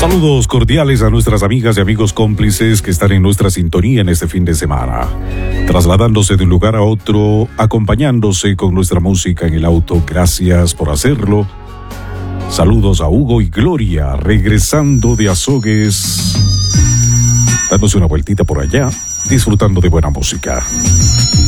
Saludos cordiales a nuestras amigas y amigos cómplices que están en nuestra sintonía en este fin de semana, trasladándose de un lugar a otro, acompañándose con nuestra música en el auto. Gracias por hacerlo. Saludos a Hugo y Gloria, regresando de Azogues, dándose una vueltita por allá, disfrutando de buena música.